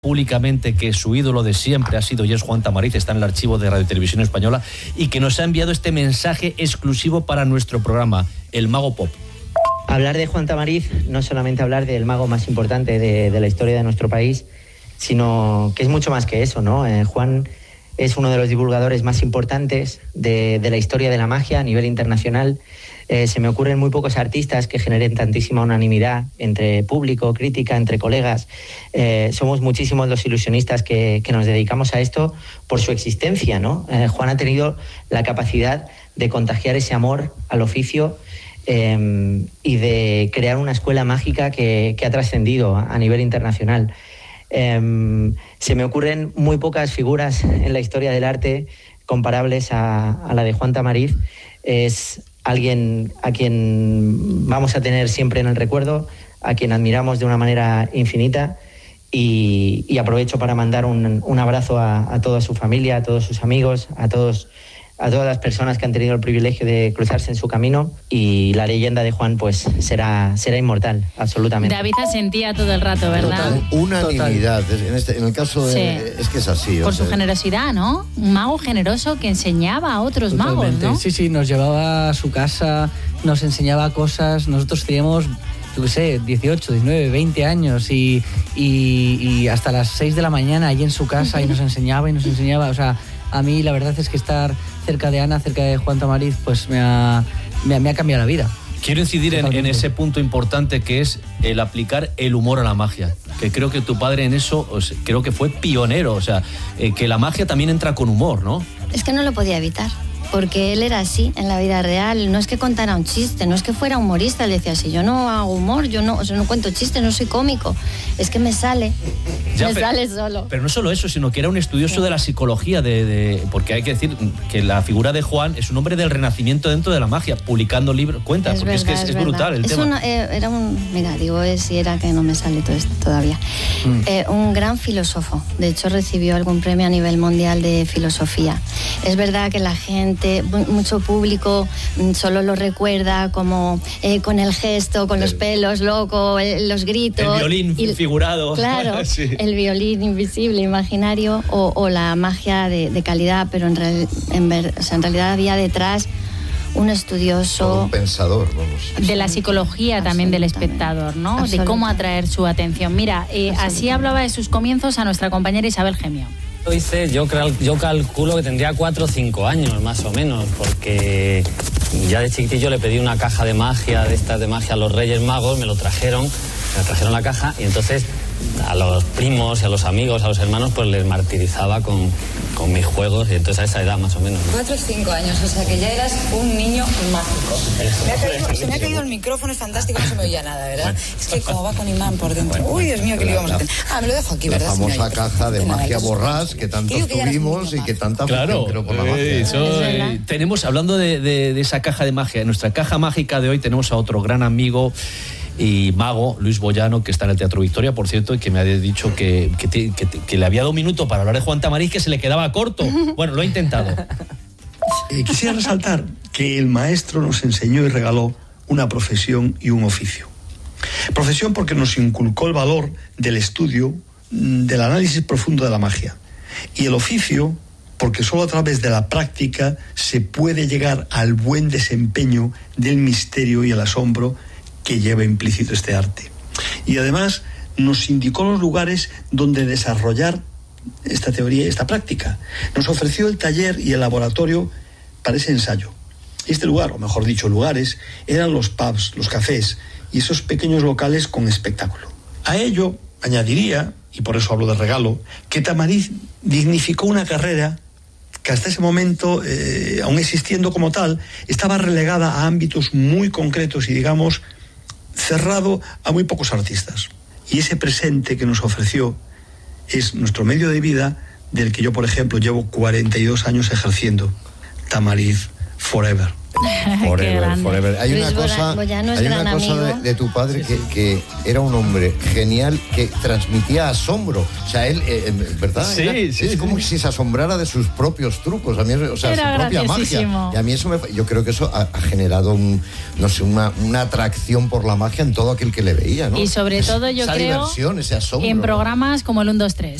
públicamente que su ídolo de siempre ha sido y es Juan Tamariz, está en el archivo de Radio Televisión Española, y que nos ha enviado este mensaje exclusivo para nuestro programa, El Mago Pop. Hablar de Juan Tamariz no es solamente hablar del mago más importante de la historia de nuestro país, sino que es mucho más que eso, ¿no? Juan es uno de los divulgadores más importantes de la historia de la magia a nivel internacional. Se me ocurren muy pocos artistas que generen tantísima unanimidad entre público, crítica, entre colegas. Somos muchísimos los ilusionistas que nos dedicamos a esto por su existencia, ¿no? Juan ha tenido la capacidad de contagiar ese amor al oficio y de crear una escuela mágica que ha trascendido a nivel internacional. Se me ocurren muy pocas figuras en la historia del arte comparables a la de Juan Tamariz. Es alguien a quien vamos a tener siempre en el recuerdo, a quien admiramos de una manera infinita, y aprovecho para mandar un abrazo a toda su familia, a todos sus amigos, a todas las personas que han tenido el privilegio de cruzarse en su camino, y la leyenda de Juan pues será inmortal, absolutamente. David asentía todo el rato, ¿verdad? Unanimidad. En el caso de... Es que es así. Por su generosidad, ¿no? Un mago generoso que enseñaba a otros magos, ¿no? Sí, nos llevaba a su casa, nos enseñaba cosas. Nosotros teníamos, yo qué sé, 18, 19, 20 años y hasta las 6 de la mañana allí en su casa y nos enseñaba. O sea, a mí la verdad es que estar cerca de Ana, cerca de Juan Tamariz, pues me ha cambiado la vida. Quiero incidir en ese punto importante que es el aplicar el humor a la magia, que creo que tu padre en eso creo que fue pionero, o sea, que la magia también entra con humor, ¿no? Es que no lo podía evitar, porque él era así en la vida real. No es que contara un chiste, no es que fuera humorista. Él decía, si yo no hago humor, yo no cuento chistes, no soy cómico. Es que me sale sale solo. Pero no solo eso, sino que era un estudioso de la psicología, porque hay que decir que la figura de Juan es un hombre del renacimiento dentro de la magia, publicando libros, cuenta, porque es brutal el tema. Era que no me sale todo esto todavía. Un gran filósofo. De hecho, recibió algún premio a nivel mundial de filosofía. Es verdad que la gente, mucho público, solo lo recuerda como con el gesto, con los pelos locos, los gritos. El violín figurado. Claro, sí. El violín invisible, imaginario, o la magia de calidad, pero en realidad había detrás un estudioso, un pensador, vamos. De la psicología también del espectador, ¿no? De cómo atraer su atención. Mira, así hablaba de sus comienzos a nuestra compañera Isabel Gemio. Yo calculo que tendría 4 o 5 años, más o menos, porque ya de chiquitillo le pedí una caja de magia, de estas de magia a los Reyes Magos, me trajeron la caja, y entonces a los primos y a los amigos, a los hermanos, pues les martirizaba con mis juegos, y entonces a esa edad más o menos. 4 o 5 años, o sea que ya eras un niño mágico. Se me ha caído el micrófono, es fantástico, no se me oía nada, ¿verdad? Es que como va con imán por dentro. Uy, Dios mío, que le íbamos a tener. Me lo dejo aquí, ¿verdad? La famosa caja de magia borrás que tantos tuvimos y que tanta afición creo por la magia. Tenemos, hablando de esa caja de magia, en nuestra caja mágica de hoy tenemos a otro gran amigo y mago, Luis Boyano, que está en el Teatro Victoria, por cierto, y que me ha dicho que le había dado un minuto para hablar de Juan Tamariz, que se le quedaba corto. Bueno, lo he intentado. Quisiera resaltar que el maestro nos enseñó y regaló una profesión y un oficio. Profesión porque nos inculcó el valor del estudio, del análisis profundo de la magia. Y el oficio porque solo a través de la práctica se puede llegar al buen desempeño del misterio y el asombro que lleva implícito este arte. Y además nos indicó los lugares donde desarrollar esta teoría y esta práctica. Nos ofreció el taller y el laboratorio para ese ensayo. Este lugar, o mejor dicho, lugares, eran los pubs, los cafés y esos pequeños locales con espectáculo. A ello añadiría, y por eso hablo de regalo, que Tamariz dignificó una carrera que hasta ese momento, aún existiendo como tal, estaba relegada a ámbitos muy concretos y, digamos, cerrado a muy pocos artistas. Y ese presente que nos ofreció es nuestro medio de vida, del que yo, por ejemplo, llevo 42 años ejerciendo. Tamariz Forever. Forever. Hay una cosa de tu padre que era un hombre genial que transmitía asombro. O sea, él, ¿verdad? Sí, es como si se asombrara de sus propios trucos. A mí, o sea, era su propia magia. Y a mí eso yo creo que eso ha generado una atracción por la magia en todo aquel que le veía, ¿no? Y sobre todo yo creo diversión, ese asombro, en programas como el 1, 2, 3.